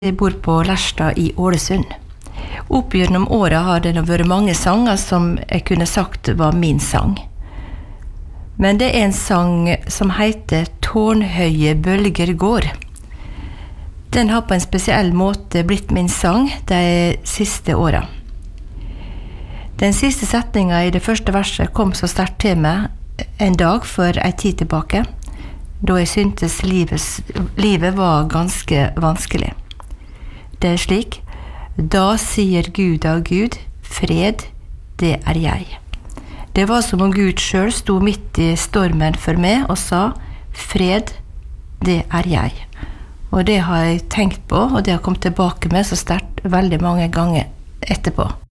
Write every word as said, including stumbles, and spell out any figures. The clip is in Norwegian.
Jeg bor på Lærstad i Ålesund. Opp gjennom året har det vært mange sanger som jeg kunne sagt var min sang. Men det er en sang som heter «Tårnhøye bølger går». Den har på en spesiell måte blitt min sang de siste åra. Den siste setninga i det første verset kom så sterkt til meg en dag for en tid tilbake, da jeg syntes livet, livet var ganske vanskelig. Det er slik: da sier Gud av Gud, fred, det er jeg. Det var som om Gud selv sto midt i stormen for meg og sa, fred, det er jeg. Og det har jeg tenkt på, og det har kommet tilbake med så sterkt veldig mange ganger etterpå.